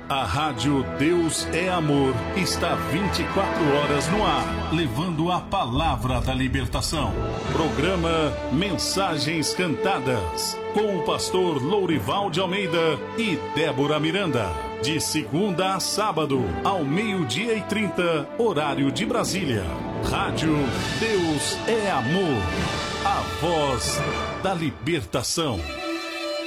A Rádio Deus é Amor está 24 horas no ar, levando a palavra da libertação. Programa Mensagens Cantadas, com o pastor Lourival de Almeida e Débora Miranda. De segunda a sábado, ao 12h30, horário de Brasília. Rádio Deus é Amor, a voz da libertação.